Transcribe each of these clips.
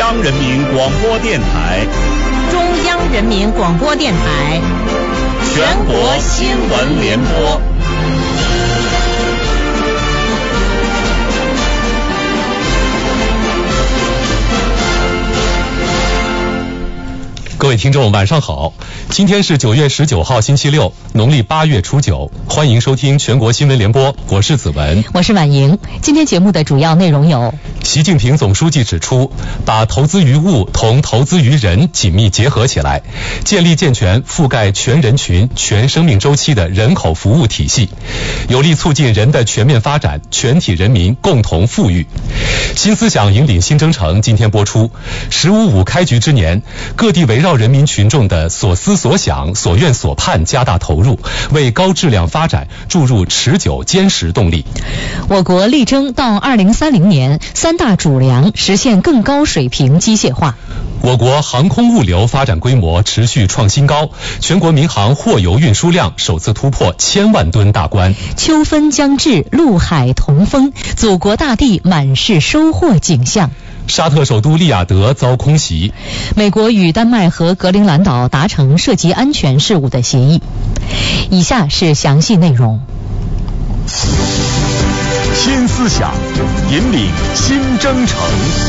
央人民广播电台， 中央人民广播电台， 全国新闻联播。 各位听众晚上好，今天是9月19号星期六，农历8月初9，欢迎收听全国新闻联播，我是子文， 我是婉莹。今天节目的主要内容有： 习近平总书记指出，把投资于物同投资于人紧密结合起来，建立健全覆盖全人群、全生命周期的人口服务体系，有力促进人的全面发展，全体人民共同富裕。新思想引领新征程今天播出。15.5开局之年，各地围绕人民群众的所思所想、所愿所盼加大投入，为高质量发展注入持久坚实动力。 我国力争到2030年3大主粮实现更高水平机械化。 我国航空物流发展规模持续创新高，全国民航货邮运输量首次突破1000万吨大关。 秋分将至，陆海同风，祖国大地满是收获景象。 沙特首都利雅得遭空袭。 美国与丹麦和格陵兰岛达成涉及安全事务的协议。以下是详细内容。 新思想引领新征程。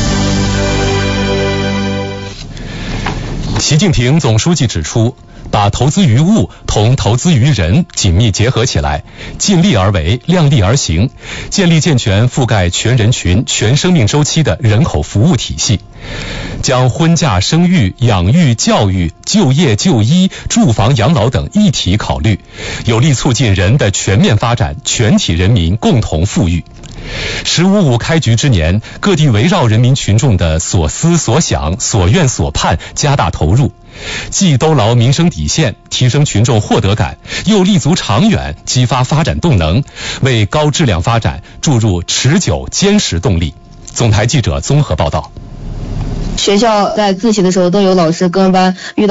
习近平总书记指出，把投资于物同投资于人紧密结合起来，尽力而为，量力而行，建立健全覆盖全人群、全生命周期的人口服务体系，将婚嫁、生育、养育、教育、就业、就医、住房、养老等一体考虑，有力促进人的全面发展，全体人民共同富裕。15.5开局之年，各地围绕人民群众的所思所想、所愿所盼加大投入，既兜牢民生底线，提升群众获得感，又立足长远，激发发展动能，为高质量发展注入持久坚实动力。总台记者综合报道。 学校在自习的时候都有老师跟班，遇到